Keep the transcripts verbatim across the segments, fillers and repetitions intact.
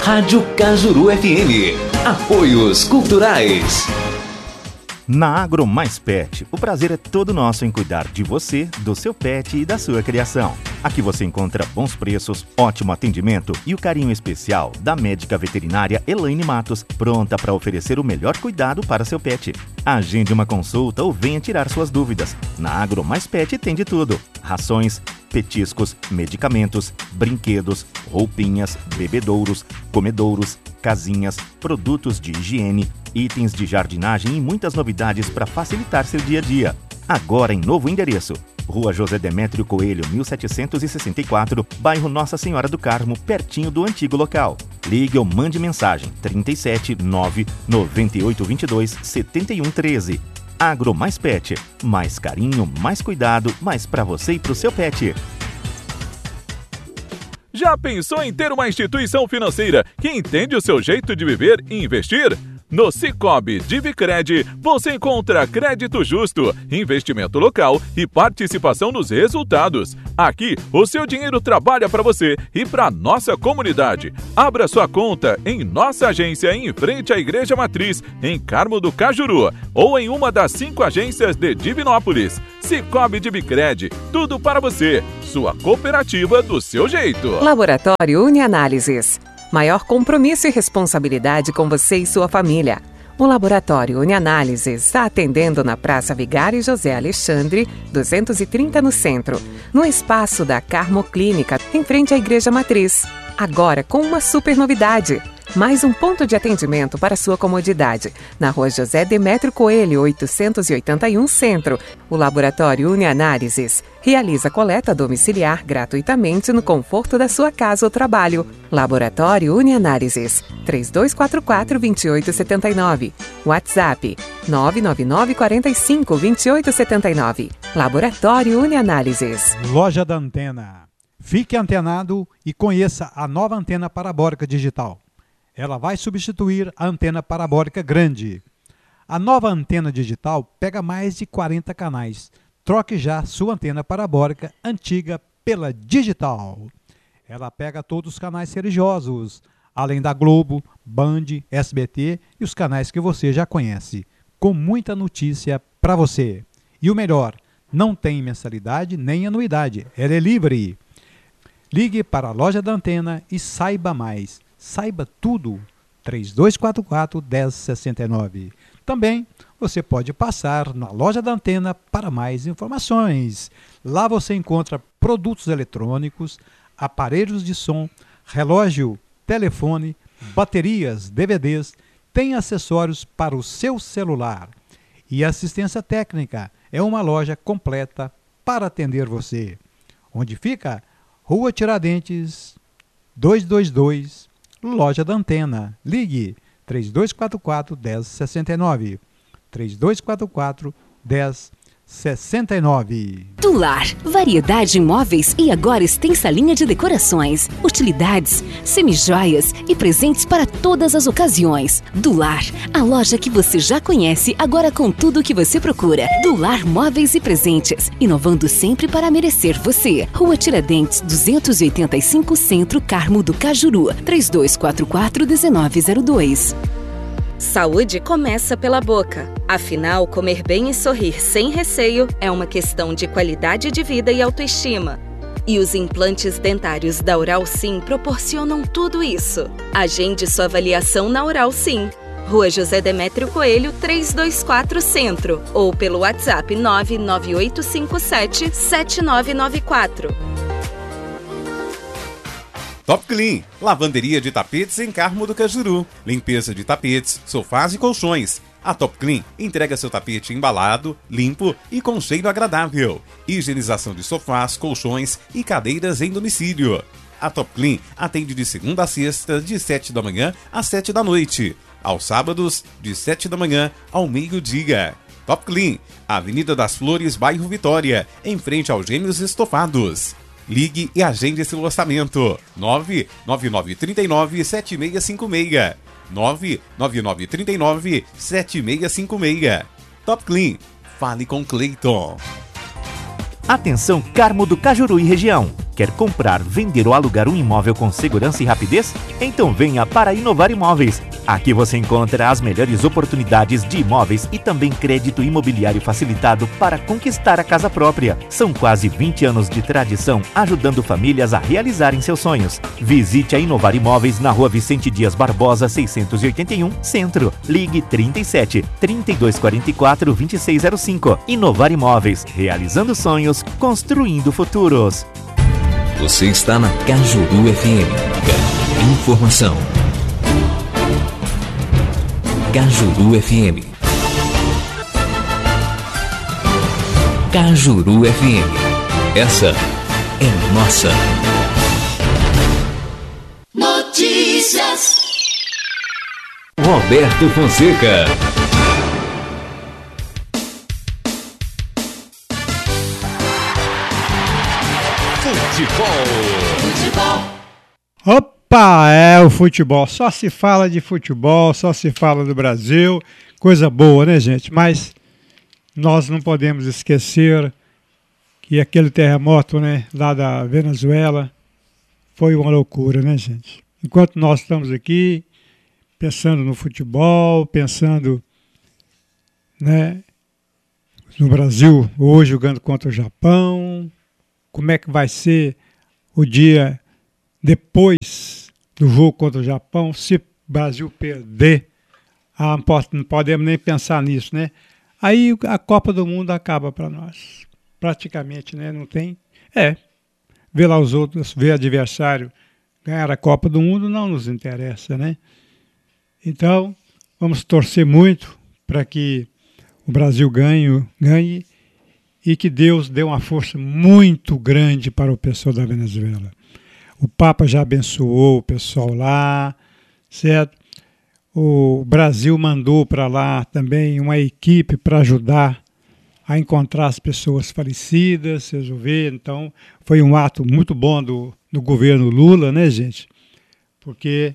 Rádio Cajuru F M. Apoios Culturais. Na Agro Mais Pet, o prazer é todo nosso em cuidar de você, do seu pet e da sua criação. Aqui você encontra bons preços, ótimo atendimento e o carinho especial da médica veterinária Elaine Matos, pronta para oferecer o melhor cuidado para seu pet. Agende uma consulta ou venha tirar suas dúvidas. Na Agro Mais Pet tem de tudo: rações, petiscos, medicamentos, brinquedos, roupinhas, bebedouros, comedouros, casinhas, produtos de higiene, itens de jardinagem e muitas novidades para facilitar seu dia a dia. Agora em novo endereço: Rua José Demétrio Coelho, mil setecentos e sessenta e quatro, bairro Nossa Senhora do Carmo, pertinho do antigo local. Ligue ou mande mensagem trinta e sete, nove, noventa e oito, vinte e dois, setenta e um, treze. Agro Mais Pet, mais carinho, mais cuidado, mais para você e para o seu pet. Já pensou em ter uma instituição financeira que entende o seu jeito de viver e investir? No Sicoob Divicred, você encontra crédito justo, investimento local e participação nos resultados. Aqui, o seu dinheiro trabalha para você e para nossa comunidade. Abra sua conta em nossa agência em frente à Igreja Matriz, em Carmo do Cajuru, ou em uma das cinco agências de Divinópolis. Sicoob Divicred, tudo para você. Sua cooperativa do seu jeito. Laboratório Unianálises. Maior compromisso e responsabilidade com você e sua família. O Laboratório Unianálises está atendendo na Praça Vigário José Alexandre, duzentos e trinta no centro, no espaço da Carmo Clínica, em frente à Igreja Matriz. Agora com uma super novidade: mais um ponto de atendimento para sua comodidade, na Rua José Demétrio Coelho, oitocentos e oitenta e um Centro. O Laboratório Unianálises realiza coleta domiciliar gratuitamente no conforto da sua casa ou trabalho. Laboratório Unianálises, três dois quatro quatro, dois oito sete nove. WhatsApp, nove nove nove, quatro cinco, dois oito sete nove. Laboratório Unianálises. Loja da Antena. Fique antenado e conheça a nova antena parabólica digital. Ela vai substituir a antena parabólica grande. A nova antena digital pega mais de quarenta canais. Troque já sua antena parabólica antiga pela digital. Ela pega todos os canais religiosos, além da Globo, Band, S B T e os canais que você já conhece, com muita notícia para você. E o melhor, não tem mensalidade nem anuidade, ela é livre. Ligue para a Loja da Antena e saiba mais. Saiba tudo, três dois quatro quatro, um zero seis nove. Também você pode passar na Loja da Antena para mais informações. Lá você encontra produtos eletrônicos, aparelhos de som, relógio, telefone, baterias, D V Ds, tem acessórios para o seu celular. E assistência técnica, é uma loja completa para atender você. Onde fica? Rua Tiradentes, duzentos e vinte e dois, Loja da Antena. Ligue três dois quatro quatro, um zero seis nove. três dois quatro quatro, um zero sessenta e nove. Do Lar, variedade em móveis e agora extensa linha de decorações, utilidades, semijoias e presentes para todas as ocasiões. Do Lar, a loja que você já conhece, agora com tudo o que você procura. Do Lar Móveis e Presentes, inovando sempre para merecer você. Rua Tiradentes, duzentos e oitenta e cinco Centro, Carmo do Cajuru, três dois quatro quatro, um nove zero dois. Saúde começa pela boca. Afinal, comer bem e sorrir sem receio é uma questão de qualidade de vida e autoestima. E os implantes dentários da Oral Sim proporcionam tudo isso. Agende sua avaliação na Oral Sim. Rua José Demétrio Coelho, trezentos e vinte e quatro Centro. Ou pelo WhatsApp nove nove oito cinco sete, sete nove nove quatro. Top Clean, lavanderia de tapetes em Carmo do Cajuru. Limpeza de tapetes, sofás e colchões. A Top Clean entrega seu tapete embalado, limpo e com cheiro agradável. Higienização de sofás, colchões e cadeiras em domicílio. A Top Clean atende de segunda a sexta, de sete da manhã às sete da noite. Aos sábados, de sete da manhã ao meio-dia. Top Clean, Avenida das Flores, bairro Vitória, em frente aos Gêmeos Estofados. Ligue e agende esse orçamento. nove nove nove três nove, sete seis cinco seis. nove nove nove três nove, sete seis cinco seis. Top Clean. Fale com Cleiton. Atenção Carmo do Cajuru e região. Quer comprar, vender ou alugar um imóvel com segurança e rapidez? Então venha para a Inovar Imóveis. Aqui você encontra as melhores oportunidades de imóveis e também crédito imobiliário facilitado para conquistar a casa própria. São quase vinte anos de tradição ajudando famílias a realizarem seus sonhos. Visite a Inovar Imóveis na Rua Vicente Dias Barbosa, seiscentos e oitenta e um, Centro. Ligue trinta e sete, trinta e dois quarenta e quatro, vinte e seis zero cinco. Inovar Imóveis, realizando sonhos, construindo futuros. Você está na Cajuru F M. Informação. Cajuru F M. Cajuru F M. Essa é nossa. Notícias. Roberto Fonseca. Futebol. Opa, é o futebol. Só se fala de futebol, só se fala do Brasil. Coisa boa, né, gente? Mas nós não podemos esquecer que aquele terremoto, né, lá da Venezuela foi uma loucura, né, gente? Enquanto nós estamos aqui pensando no futebol, pensando, né, no Brasil hoje jogando contra o Japão, como é que vai ser o dia depois do jogo contra o Japão, se o Brasil perder, ah, não podemos nem pensar nisso, né? Aí a Copa do Mundo acaba para nós, praticamente, né? Não tem, é, ver lá os outros, ver adversário ganhar a Copa do Mundo não nos interessa, né? Então, vamos torcer muito para que o Brasil ganhe, ganhe e que Deus dê uma força muito grande para o pessoal da Venezuela. O Papa já abençoou o pessoal lá, certo? O Brasil mandou para lá também uma equipe para ajudar a encontrar as pessoas falecidas, resolver. Então, foi um ato muito bom do, do governo Lula, né, gente? Porque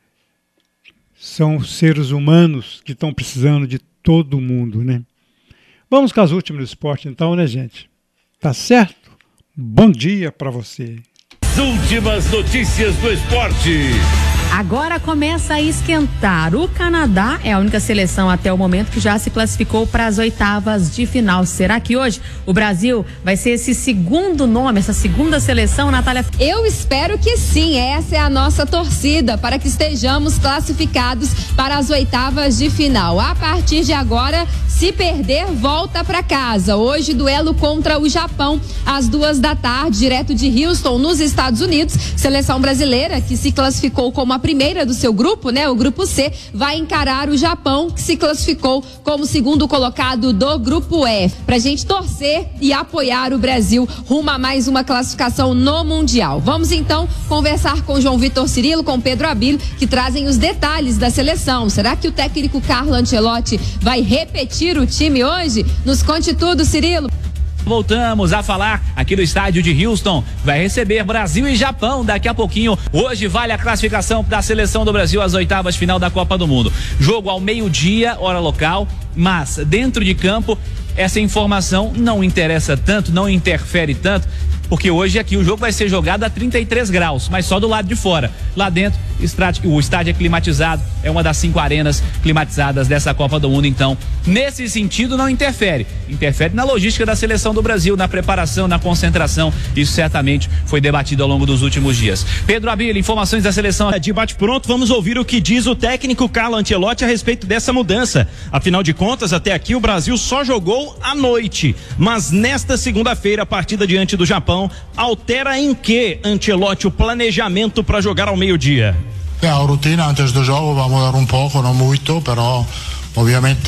são seres humanos que estão precisando de todo mundo, né? Vamos com as últimas do esporte, então, né, gente? Tá certo? Bom dia para você. As últimas notícias do esporte. Agora começa a esquentar. O Canadá é a única seleção até o momento que já se classificou para as oitavas de final. Será que hoje o Brasil vai ser esse segundo nome, essa segunda seleção, Natália? Eu espero que sim. Essa é a nossa torcida para que estejamos classificados para as oitavas de final. A partir de agora, se perder, volta para casa. Hoje, duelo contra o Japão às duas da tarde, direto de Houston, nos Estados Unidos. Seleção brasileira que se classificou como a primeira do seu grupo, né? O grupo C vai encarar o Japão, que se classificou como segundo colocado do grupo E. Pra gente torcer e apoiar o Brasil rumo a mais uma classificação no Mundial. Vamos então conversar com João Vitor Cirilo, com Pedro Abílio, que trazem os detalhes da seleção. Será que o técnico Carlo Ancelotti vai repetir o time hoje? Nos conte tudo, Cirilo. Voltamos a falar aqui do estádio de Houston, vai receber Brasil e Japão daqui a pouquinho. Hoje vale a classificação da seleção do Brasil às oitavas de final da Copa do Mundo. Jogo ao meio-dia, hora local, mas dentro de campo essa informação não interessa tanto, não interfere tanto, porque hoje aqui o jogo vai ser jogado a trinta e três graus, mas só do lado de fora. Lá dentro, o estádio é climatizado, é uma das cinco arenas climatizadas dessa Copa do Mundo, então, nesse sentido não interfere. Interfere na logística da seleção do Brasil, na preparação, na concentração. Isso certamente foi debatido ao longo dos últimos dias. Pedro Abílio, informações da seleção. De bate-pronto, vamos ouvir o que diz o técnico Carlo Ancelotti a respeito dessa mudança. Afinal de contas, até aqui o Brasil só jogou à noite, mas nesta segunda-feira, a partida diante do Japão altera em que, Ancelotti, o planejamento para jogar ao meio-dia? É, a rotina antes do jogo vai mudar um pouco, não muito, pero obviamente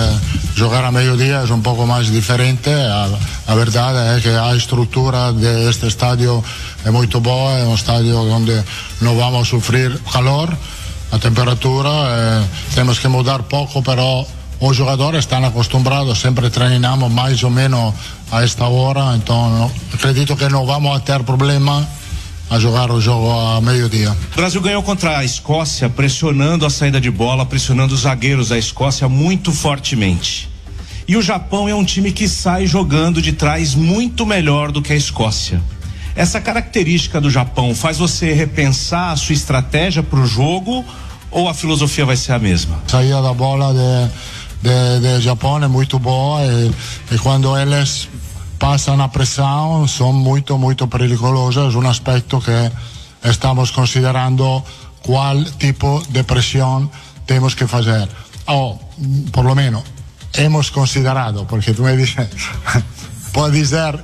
jogar a meio-dia é um pouco mais diferente. A, a verdade é que a estrutura deste estádio é muito boa, é um estádio onde não vamos sofrer calor, a temperatura, é, temos que mudar pouco, pero os jogadores estão acostumados, sempre treinamos mais ou menos a esta hora, então não, acredito que não vamos ter problema a jogar o jogo a meio-dia. O Brasil ganhou contra a Escócia, pressionando a saída de bola, pressionando os zagueiros da Escócia muito fortemente. E o Japão é um time que sai jogando de trás muito melhor do que a Escócia. Essa característica do Japão faz você repensar a sua estratégia para o jogo ou a filosofia vai ser a mesma? A saída da bola de, de, de Japão é muito boa e, e quando eles passam a pressão são muito, muito perigosas. Um aspecto que estamos considerando qual tipo de pressão temos que fazer. Ou, por lo menos, hemos considerado, porque tu me dizes, pode dizer,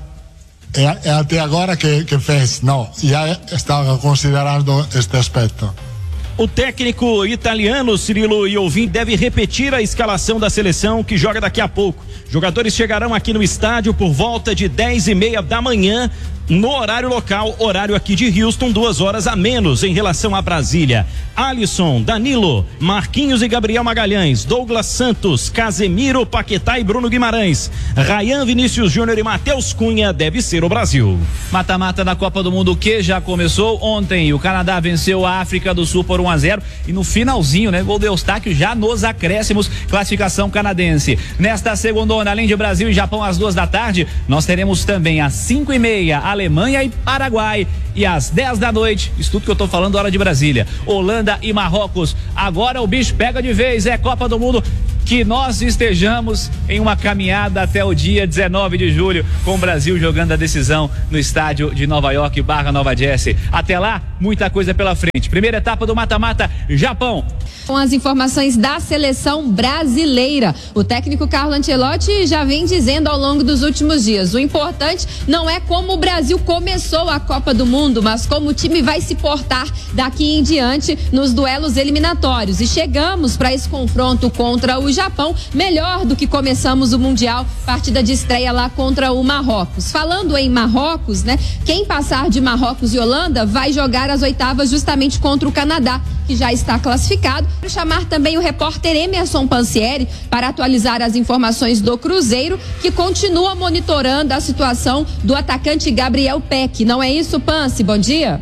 é, é até agora que, que fez. Não, já estava considerando este aspecto. O técnico italiano Cirilo Iovin deve repetir a escalação da seleção que joga daqui a pouco. Jogadores chegarão aqui no estádio por volta de dez e meia da manhã, no horário local, horário aqui de Houston, duas horas a menos em relação a Brasília. Alisson, Danilo, Marquinhos e Gabriel Magalhães, Douglas Santos, Casemiro, Paquetá e Bruno Guimarães, Ryan, Vinícius Júnior e Matheus Cunha deve ser o Brasil. Mata-mata da Copa do Mundo que já começou ontem. O Canadá venceu a África do Sul por um a zero e no finalzinho, né, gol do Eustáquio já nos acréscimos, classificação canadense. Nesta segunda, além de Brasil e Japão às duas da tarde, nós teremos também às cinco e meia Alemanha e Paraguai e às dez da noite, isso tudo que eu tô falando, hora de Brasília, Holanda e Marrocos. Agora o bicho pega de vez, é Copa do Mundo. Que nós estejamos em uma caminhada até o dia dezenove de julho, com o Brasil jogando a decisão no estádio de Nova York barra Nova Jersey. Até lá, muita coisa pela frente. Primeira etapa do mata-mata, Japão. Com as informações da seleção brasileira, o técnico Carlo Ancelotti já vem dizendo ao longo dos últimos dias: o importante não é como o Brasil começou a Copa do Mundo, mas como o time vai se portar daqui em diante nos duelos eliminatórios. E chegamos para esse confronto contra o Japão melhor do que começamos o Mundial, partida de estreia lá contra o Marrocos. Falando em Marrocos, né? Quem passar de Marrocos e Holanda vai jogar as oitavas justamente contra o Canadá, que já está classificado. Quero chamar também o repórter Emerson Pansieri para atualizar as informações do Cruzeiro, que continua monitorando a situação do atacante Gabriel Peck. Não é isso, Pansi? Bom dia.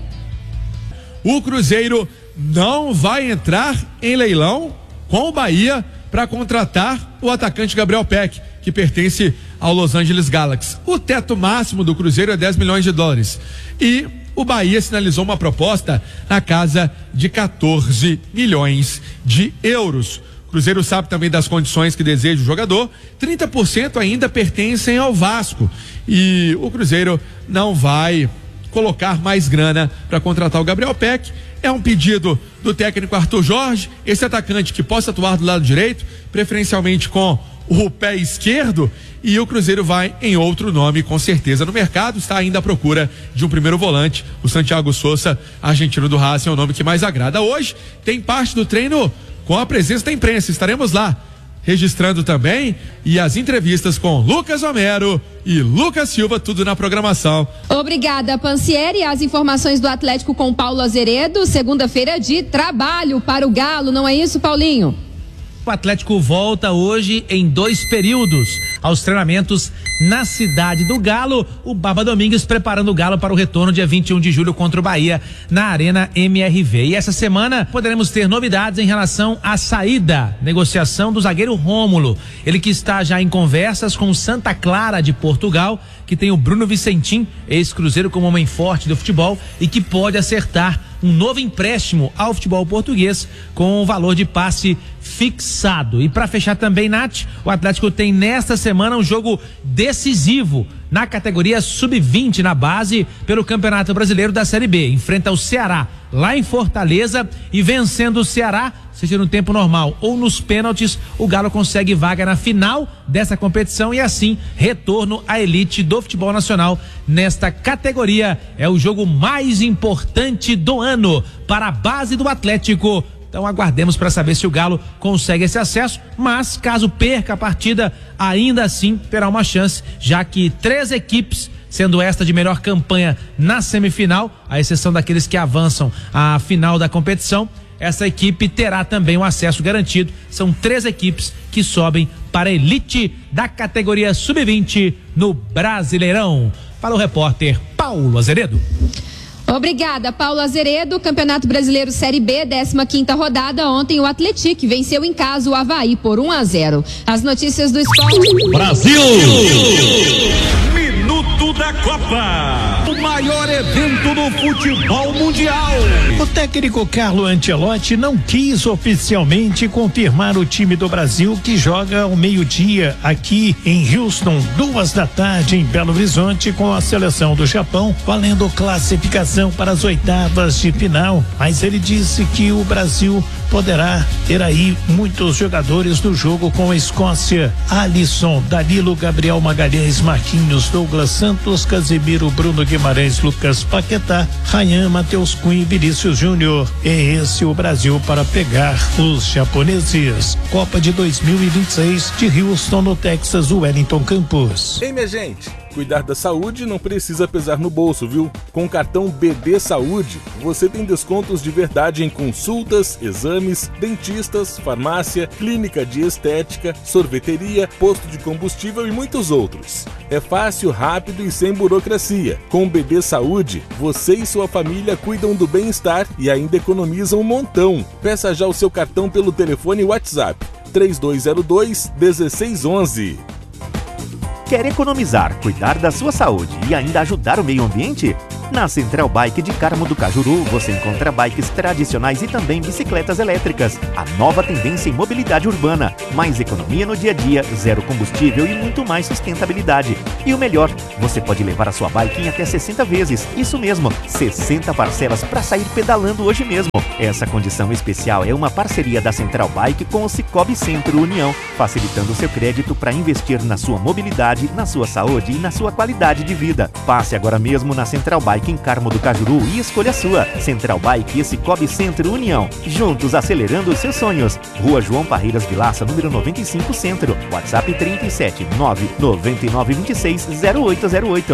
O Cruzeiro não vai entrar em leilão com o Bahia para contratar o atacante Gabriel Peck, que pertence ao Los Angeles Galaxy. O teto máximo do Cruzeiro é dez milhões de dólares. E o Bahia sinalizou uma proposta na casa de quatorze milhões de euros. O Cruzeiro sabe também das condições que deseja o jogador. trinta por cento ainda pertencem ao Vasco. E o Cruzeiro não vai colocar mais grana para contratar o Gabriel Peck. É um pedido do técnico Arthur Jorge, esse atacante que possa atuar do lado direito, preferencialmente com o pé esquerdo, e o Cruzeiro vai em outro nome, com certeza. No mercado está ainda à procura de um primeiro volante. O Santiago Sousa, argentino do Racing, é o nome que mais agrada. Hoje tem parte do treino com a presença da imprensa, estaremos lá registrando também, e as entrevistas com Lucas Homero e Lucas Silva, tudo na programação. Obrigada, Pansieri. As informações do Atlético com Paulo Azeredo. Segunda-feira de trabalho para o Galo, não é isso, Paulinho? O Atlético volta hoje em dois períodos aos treinamentos na cidade do Galo. O Baba Domingues preparando o Galo para o retorno dia vinte e um de julho contra o Bahia na Arena M R V. E essa semana poderemos ter novidades em relação à saída, negociação do zagueiro Rômulo. Ele que está já em conversas com o Santa Clara de Portugal, que tem o Bruno Vicentim, ex-Cruzeiro, como homem forte do futebol e que pode acertar um novo empréstimo ao futebol português com o valor de passe fixado. E para fechar também, Nath, o Atlético tem nesta semana um jogo decisivo na categoria sub vinte na base pelo Campeonato Brasileiro da Série B. Enfrenta o Ceará lá em Fortaleza e vencendo o Ceará, seja no tempo normal ou nos pênaltis, o Galo consegue vaga na final dessa competição e assim retorno à elite do futebol nacional nesta categoria. É o jogo mais importante do ano para a base do Atlético. Então aguardemos para saber se o Galo consegue esse acesso, mas caso perca a partida, ainda assim terá uma chance, já que três equipes, sendo esta de melhor campanha na semifinal, à exceção daqueles que avançam à final da competição, essa equipe terá também um acesso garantido. São três equipes que sobem para a elite da categoria sub vinte no Brasileirão. Para o repórter Paulo Azeredo. Obrigada, Paulo Azeredo. Campeonato Brasileiro Série B, décima quinta rodada. Ontem o Atlético venceu em casa o Avaí por um a zero. As notícias do esporte. Brasil! Minuto da da Copa. O maior evento do futebol mundial. O técnico Carlo Ancelotti não quis oficialmente confirmar o time do Brasil que joga ao meio-dia aqui em Houston, duas da tarde em Belo Horizonte, com a seleção do Japão, valendo classificação para as oitavas de final. Mas ele disse que o Brasil poderá ter aí muitos jogadores no jogo com a Escócia: Alisson, Danilo, Gabriel Magalhães, Marquinhos, Douglas Santos, Casemiro, Bruno Guimarães, Lucas Paquetá, Ryan, Matheus Cunha e Vinícius Júnior. É esse o Brasil para pegar os japoneses. Copa de dois mil e vinte e seis de Houston, no Texas, Wellington Campos. Ei, minha gente, cuidar da saúde não precisa pesar no bolso, viu? Com o cartão B D Saúde, você tem descontos de verdade em consultas, exames, dentistas, farmácia, clínica de estética, sorveteria, posto de combustível e muitos outros. É fácil, rápido e sem burocracia. Com o B D Saúde, você e sua família cuidam do bem-estar e ainda economizam um montão. Peça já o seu cartão pelo telefone WhatsApp três dois zero dois, um seis um um. Quer economizar, cuidar da sua saúde e ainda ajudar o meio ambiente? Na Central Bike de Carmo do Cajuru, você encontra bikes tradicionais e também bicicletas elétricas. A nova tendência em mobilidade urbana. Mais economia no dia a dia, zero combustível e muito mais sustentabilidade. E o melhor, você pode levar a sua bike em até sessenta vezes. Isso mesmo, sessenta parcelas para sair pedalando hoje mesmo. Essa condição especial é uma parceria da Central Bike com o Cicobi Centro União, facilitando seu crédito para investir na sua mobilidade, na sua saúde e na sua qualidade de vida. Passe agora mesmo na Central Bike em Carmo do Cajuru e escolha a sua. Central Bike e Cicobi Centro União, juntos acelerando os seus sonhos. Rua João Parreiras Vilaça, número noventa e cinco, Centro. WhatsApp trinta e sete, nove nove nove dois seis, zero oito zero oito.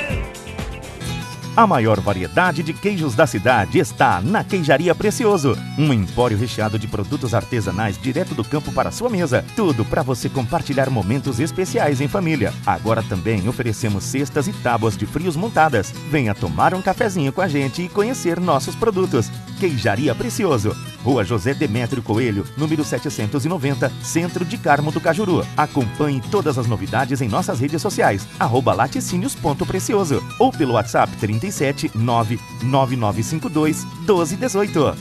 A maior variedade de queijos da cidade está na Queijaria Precioso, um empório recheado de produtos artesanais direto do campo para a sua mesa. Tudo para você compartilhar momentos especiais em família. Agora também oferecemos cestas e tábuas de frios montadas. Venha tomar um cafezinho com a gente e conhecer nossos produtos. Queijaria Precioso, Rua José Demétrio Coelho, número setecentos e noventa, Centro de Carmo do Cajuru. Acompanhe todas as novidades em nossas redes sociais, arroba laticínios ponto precioso ou pelo WhatsApp trinta e sete, nove nove nove cinco dois, doze dezoito.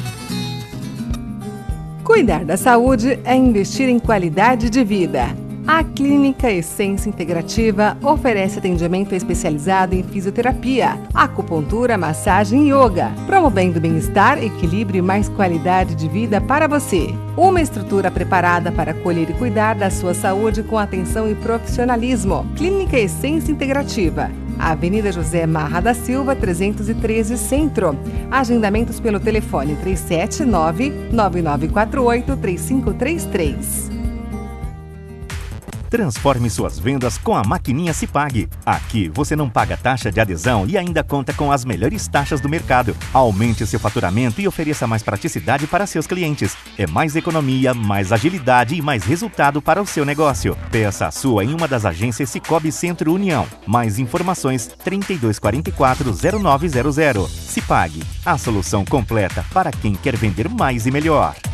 Cuidar da saúde é investir em qualidade de vida. A Clínica Essência Integrativa oferece atendimento especializado em fisioterapia, acupuntura, massagem e yoga, promovendo bem-estar, equilíbrio e mais qualidade de vida para você. Uma estrutura preparada para acolher e cuidar da sua saúde com atenção e profissionalismo. Clínica Essência Integrativa, Avenida José Marra da Silva, trezentos e treze, Centro. Agendamentos pelo telefone três sete nove, nove nove quatro oito, três cinco três três. Transforme suas vendas com a maquininha Cipag. Aqui você não paga taxa de adesão e ainda conta com as melhores taxas do mercado. Aumente seu faturamento e ofereça mais praticidade para seus clientes. É mais economia, mais agilidade e mais resultado para o seu negócio. Peça a sua em uma das agências Cicobi Centro União. Mais informações trinta e dois quarenta e quatro, zero nove zero zero. Cipag, a solução completa para quem quer vender mais e melhor.